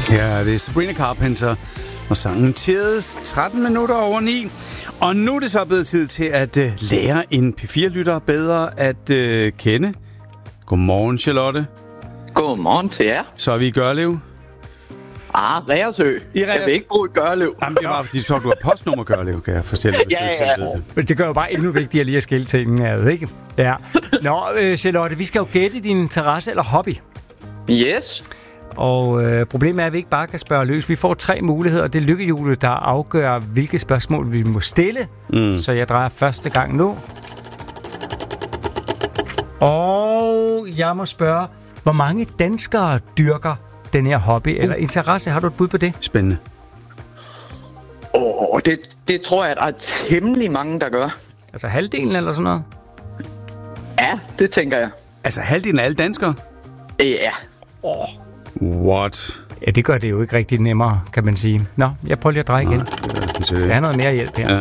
Ja, det er Sabrina Carpenter og sangen Cheers, 13 minutter over 9. Og nu er det så blevet tid til at lære en P4-lytter bedre at kende. Godmorgen, Charlotte. Godmorgen til jer. Så er vi i Gørlev. Reersø. Jeg vil ikke bo i Gørlev. Jamen, det er bare fordi, så du har postnummer Gørlev, kan jeg fortælle, hvis du ikke selv ved det. Men det gør jo bare endnu vigtigere lige at skille tingene ad, ikke? Ja. Nå, Charlotte, vi skal jo gætte din interesse eller hobby. Yes. Og problemet er, at vi ikke bare kan spørge løs. Vi får 3 muligheder, og det er lykkehjulet, der afgør, hvilke spørgsmål vi må stille. Så jeg drejer første gang nu. Og jeg må spørge, hvor mange danskere dyrker den her hobby eller interesse? Har du et bud på det? Spændende. Det tror jeg, at der er temmelig mange, der gør. Altså halvdelen eller sådan noget? Ja, det tænker jeg. Altså halvdelen af alle danskere? Ja. What? Ja, det gør det jo ikke rigtig nemmere, kan man sige. Nå, jeg prøver lige at dreje igen. Der er noget mere hjælp her. Ja.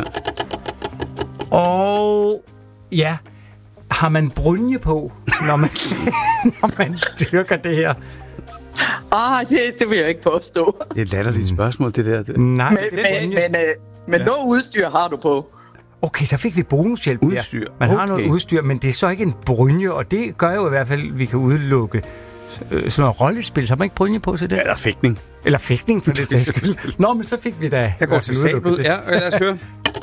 Og ja, har man brynje på, når man dyrker det her? Det vil jeg ikke påstå. Det er et latterligt spørgsmål, det der. Nej, men noget udstyr har du på. Okay, så fik vi bonushjælp. Udstyr. Der. Man har noget udstyr, men det er så ikke en brynje, og det gør jo i hvert fald, at vi kan udelukke sådan noget rollespil. Så har man ikke brynje på til det? Eller fægtning. Eller fægtning, for det sags skyld. Nå, men så fik vi da... Jeg går til sabel. Ja, lad os høre.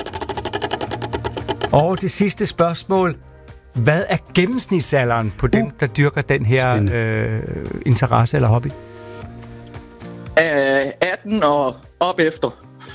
Og det sidste spørgsmål. Hvad er gennemsnitsalderen på dem, der dyrker den her interesse eller hobby? 18 og op efter.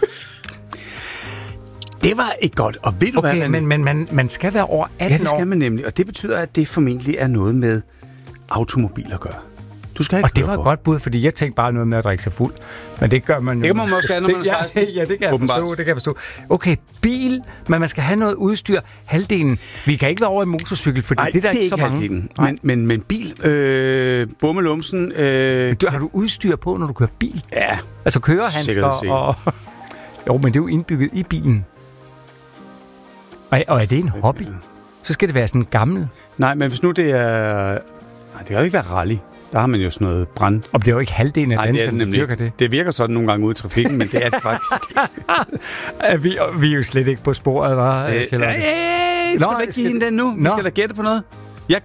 Det var ikke godt. Og ved du hvad? Men man skal være over 18 år. Ja, det skal man nemlig. Og det betyder, at det formentlig er noget med automobiler at gøre. Du skal ikke og det var et godt bud, fordi jeg tænkte bare noget med at drikke sig fuld. Men det gør man jo. Det kan man måske have, når man er 16. Ja, det kan jeg forstå. Okay, bil, men man skal have noget udstyr. Halvdelen. Vi kan ikke være over en motorcykel, fordi det der er ikke så mange. Men bil, bummelumsen. Har du udstyr på, når du kører bil? Ja. Altså kørehandsker og... Jo, men det er jo indbygget i bilen. Og er det en hobby? Så skal det være sådan en gammel. Nej, men hvis nu det er... Nej, det kan jo ikke være rally. Der har man jo sådan noget brand. Og det er jo ikke halvdelen af danskerne, der dyrker det. Det virker sådan nogle gange ude i trafikken, men det er det faktisk ikke. Vi er jo slet ikke på sporet, hva'? Skal du ikke give hende den nu? Vi skal da gætte på noget. Jeg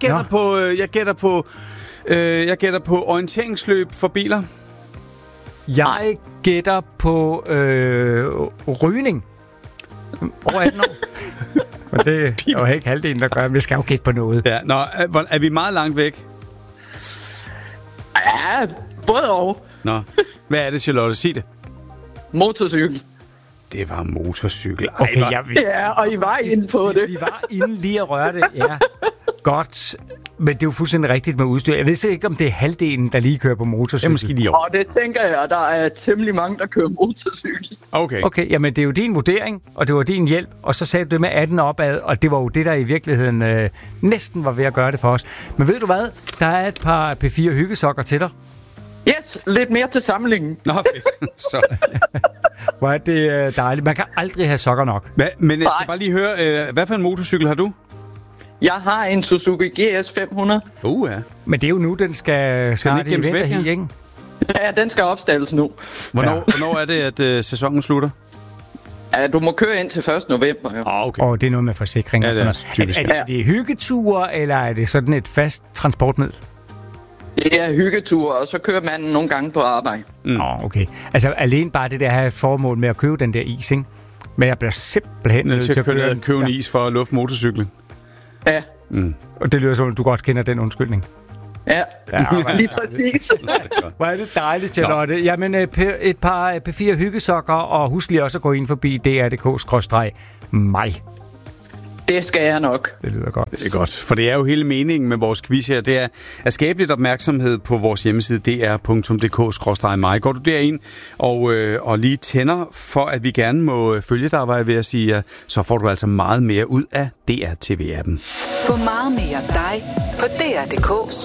gætter på orienteringsløb for biler. Jeg gætter på rygning. Over 18 år. Men det er jo ikke halvdelen, der gør. Vi skal jo gætte på noget. Ja, er vi meget langt væk? Ja, både og. Nå, hvad er det, Charlotte? Sig det. Motorcykel. Det var motorcykel. Okay, og I var inde på det. Vi var inde lige at røre det, ja. Godt. Men det er jo fuldstændig rigtigt med udstyr. Jeg ved ikke, om det er halvdelen, der lige kører på motorcykel. Ja, måske lige over. Og det tænker jeg, der er temmelig mange, der kører motorcykel. Okay, jamen det er jo din vurdering, og det var din hjælp, og så sagde du det med 18 opad, og det var jo det, der i virkeligheden næsten var ved at gøre det for os. Men ved du hvad? Der er et par P4 hyggesokker til dig. Yes, lidt mere til samlingen. Nå, fedt. Så. Hvor er det dejligt. Man kan aldrig have sokker nok. Men jeg skal bare lige høre, hvad for en motorcykel har du? Jeg har en Suzuki GS 500. Ja. Men det er jo nu, den skal snart i vinterhi, ikke? Ja, den skal opstilles nu. Hvornår er det, at sæsonen slutter? Ja, du må køre ind til 1. november. Ja. Okay. Og det er noget med forsikring. Ja, det er typisk. Er det hyggeture, eller er det sådan et fast transportmiddel? Det er hyggeture, og så kører man nogle gange på arbejde. Okay. Altså alene bare det der her formål med at købe den der is, ikke? Men jeg bliver simpelthen nødt til at købe en is for at lufte motorcyklen. Ja. Og det lyder som, at du godt kender den undskyldning. Ja, lige præcis. Hvor er det dejligt, Charlotte. Jamen, et par P4 hyggesokker, og husk lige også at gå ind forbi dr.dk/mig. Det skal jeg nok. Det lyder godt. Det er godt, for det er jo hele meningen med vores quiz her. Det er at skabe lidt opmærksomhed på vores hjemmeside dr.dk/mig. Går du derind og lige tænder for, at vi gerne må følge dig, var jeg ved at sige, så får du altså meget mere ud af DR TV-appen. Få meget mere dig på dr.dk/mig.